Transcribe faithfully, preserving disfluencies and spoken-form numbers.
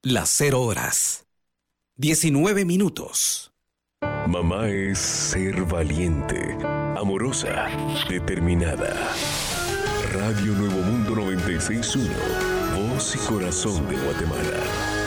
las cero horas. diecinueve minutos. Mamá es ser valiente, amorosa, determinada. Radio Nuevo Mundo noventa y seis punto uno, voz y corazón de Guatemala.